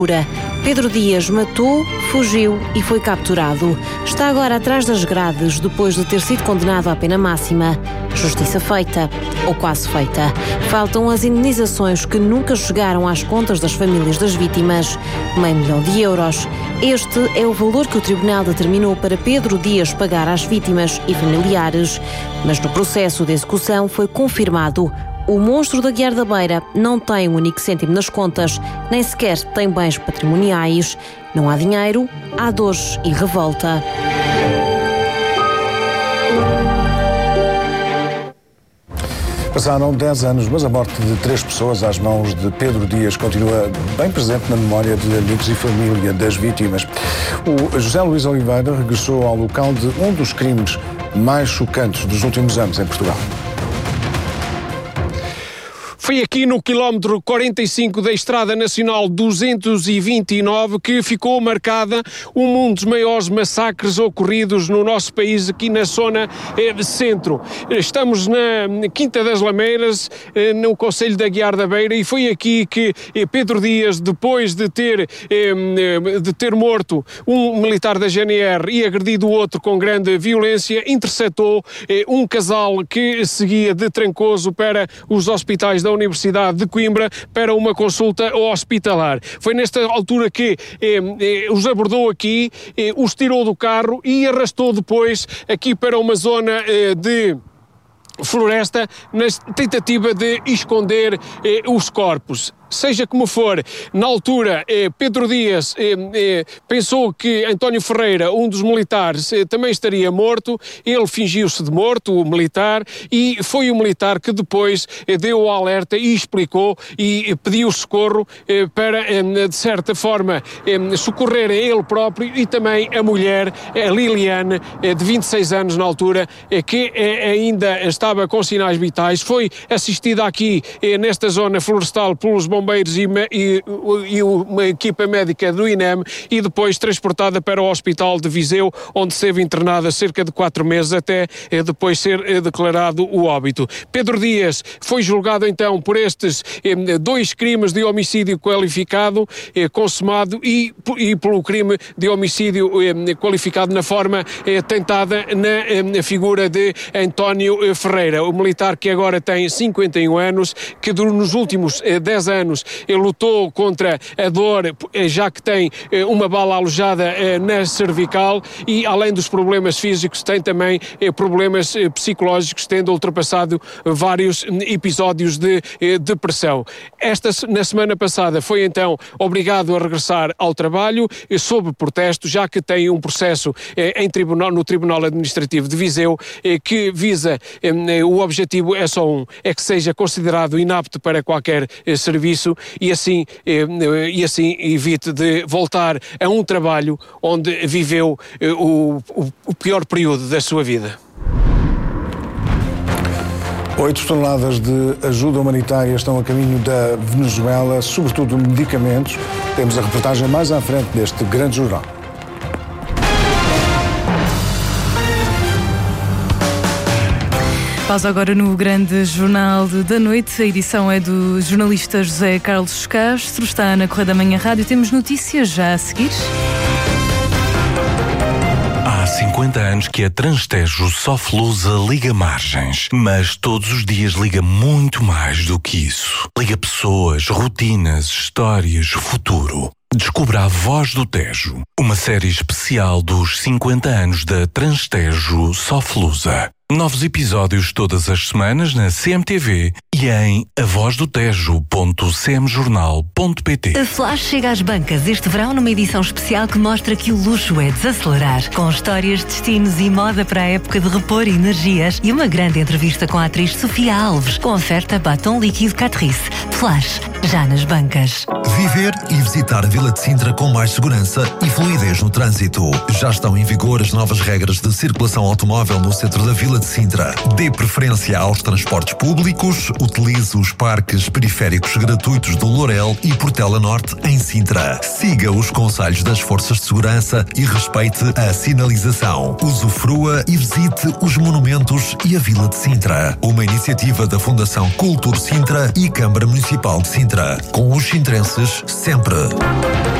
Pedro Dias matou, fugiu e foi capturado. Está agora atrás das grades depois de ter sido condenado à pena máxima. Justiça feita, ou quase feita. Faltam as indenizações que nunca chegaram às contas das famílias das vítimas. €500 mil. Este é o valor que o Tribunal determinou para Pedro Dias pagar às vítimas e familiares. Mas no processo de execução foi confirmado: o monstro da Guiar da Beira não tem um único cêntimo nas contas, nem sequer tem bens patrimoniais. Não há dinheiro, há dores e revolta. Passaram 10 anos, mas a morte de 3 pessoas às mãos de Pedro Dias continua bem presente na memória de amigos e família das vítimas. O José Luís Oliveira regressou ao local de um dos crimes mais chocantes dos últimos anos em Portugal. Foi aqui no quilómetro 45 da Estrada Nacional 229 que ficou marcada um dos maiores massacres ocorridos no nosso país, aqui na zona centro. Estamos na Quinta das Lameiras, no concelho da Guiar da Beira, e foi aqui que Pedro Dias, depois de ter morto um militar da GNR e agredido o outro com grande violência, interceptou um casal que seguia de Trancoso para os hospitais da Universidade de Coimbra para uma consulta hospitalar. Foi nesta altura que os abordou aqui, os tirou do carro e arrastou depois aqui para uma zona de floresta na tentativa de esconder os corpos. Seja como for, na altura, Pedro Dias pensou que António Ferreira, um dos militares, também estaria morto. Ele fingiu-se de morto, o militar, e foi o militar que depois deu o alerta e explicou e pediu socorro para, de certa forma, socorrer a ele próprio e também a mulher, a Liliane, de 26 anos na altura, que ainda estava com sinais vitais. Foi assistida aqui, nesta zona florestal, pelos bombeiros e uma equipa médica do INEM, e depois transportada para o Hospital de Viseu, onde esteve internada cerca de 4 meses até depois ser declarado o óbito. Pedro Dias foi julgado então por estes 2 crimes de homicídio qualificado consumado e pelo crime de homicídio qualificado na forma tentada na figura de António Ferreira, o militar que agora tem 51 anos, que nos últimos 10 anos lutou contra a dor, já que tem uma bala alojada na cervical, e além dos problemas físicos tem também problemas psicológicos, tendo ultrapassado vários episódios de depressão. Na semana passada foi então obrigado a regressar ao trabalho sob protesto, já que tem um processo no Tribunal Administrativo de Viseu que visa, o objetivo é só é que seja considerado inapto para qualquer serviço e assim evite de voltar a um trabalho onde viveu o pior período da sua vida. 8 toneladas de ajuda humanitária estão a caminho da Venezuela, sobretudo medicamentos. Temos a reportagem mais à frente deste grande jornal. Pausa agora no grande jornal da noite. A edição é do jornalista José Carlos Castro. Está na Correia da Manhã Rádio. Temos notícias já a seguir. Há 50 anos que a Transtejo Soflusa liga margens, mas todos os dias liga muito mais do que isso. Liga pessoas, rotinas, histórias, futuro. Descubra A Voz do Tejo, uma série especial dos 50 anos da Transtejo Soflusa. Novos episódios todas as semanas na CMTV e em avozdotejo.cmjornal.pt. A Flash chega às bancas este verão numa edição especial que mostra que o luxo é desacelerar, com histórias, destinos e moda para a época de repor energias, e uma grande entrevista com a atriz Sofia Alves, com oferta batom líquido Catrice. Flash, já nas bancas. Viver e visitar a Vila de Sintra com mais segurança e fluidez no trânsito. Já estão em vigor as novas regras de circulação automóvel no centro da Vila de Sintra. Dê preferência aos transportes públicos, utilize os parques periféricos gratuitos do Lourel e Portela Norte em Sintra. Siga os conselhos das forças de segurança e respeite a sinalização. Usufrua e visite os monumentos e a Vila de Sintra. Uma iniciativa da Fundação Cultura Sintra e Câmara Municipal de Sintra. Com os sintrenses sempre.